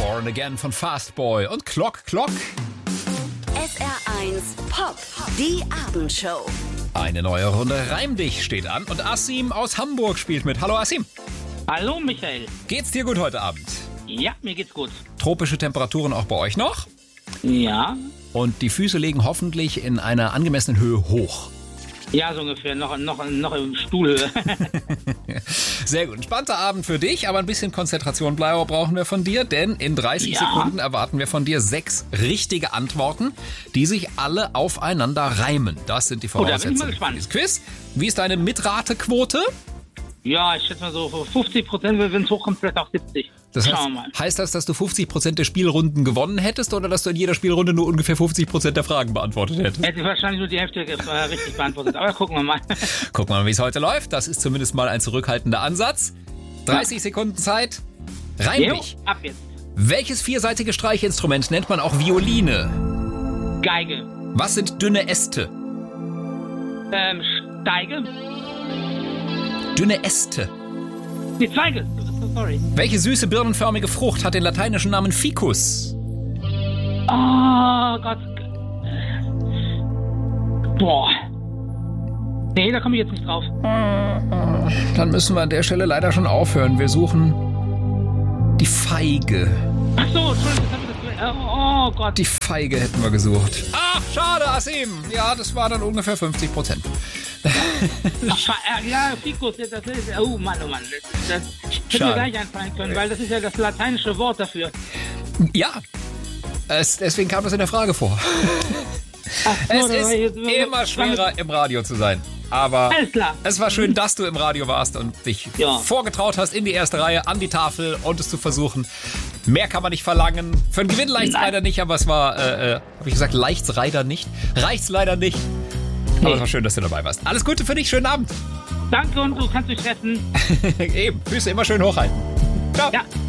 Born Again von Fastboy und Clock. SR1 Pop, die Abendshow. Eine neue Runde Reim dich steht an und Asim aus Hamburg spielt mit. Hallo Asim. Hallo Michael. Geht's dir gut heute Abend? Ja, mir geht's gut. Tropische Temperaturen auch bei euch noch? Ja. Und die Füße liegen hoffentlich in einer angemessenen Höhe hoch. Ja, so ungefähr. Noch im Stuhlhöhe. Sehr gut. Entspannter Abend für dich, aber ein bisschen Konzentration brauchen wir von dir, denn in 30 Sekunden erwarten wir von dir 6 richtige Antworten, die sich alle aufeinander reimen. Das sind die Voraussetzungen für dieses Quiz. Wie ist deine Mitratequote? Ja, ich schätze mal so 50%, wenn es hochkommt, vielleicht auch 70%. Das Schauen wir mal. Heißt das, dass du 50% der Spielrunden gewonnen hättest oder dass du in jeder Spielrunde nur ungefähr 50% der Fragen beantwortet hättest? Hätte ich wahrscheinlich nur die Hälfte richtig beantwortet, aber gucken wir mal. Gucken wir mal, wie es heute läuft. Das ist zumindest mal ein zurückhaltender Ansatz. 30 Sekunden Zeit. Reim dich. Ab jetzt. Welches vierseitige Streichinstrument nennt man auch Violine? Geige. Was sind dünne Äste? Steige. Dünne Äste. Die Zweige. Sorry. Welche süße birnenförmige Frucht hat den lateinischen Namen Ficus? Oh Gott. Boah. Nee, da komme ich jetzt nicht drauf. Dann müssen wir an der Stelle leider schon aufhören. Wir suchen die Feige. Ach so, Entschuldigung, das habe ich das. Oh Gott. Die Feige hätten wir gesucht. Ach, schade, Asim. Ja, das war dann ungefähr 50%. Ja, Ficus, das ist, oh Mann. Das hätte mir gleich einfallen können, weil das ist ja das lateinische Wort dafür. Ja, deswegen kam das in der Frage vor. Ach so, Es ist immer schwerer, im Radio zu sein. Aber alles klar. Es war schön, dass du im Radio warst und dich vorgetraut hast in die erste Reihe, an die Tafel und es zu versuchen. Mehr kann man nicht verlangen. Für einen Gewinn reicht's leider nicht, aber es war, habe ich gesagt, reicht's leider nicht. Aber es war schön, dass du dabei warst. Alles Gute für dich, schönen Abend. Danke und du kannst dich stressen. Eben, Füße immer schön hochhalten. Ciao. Ja.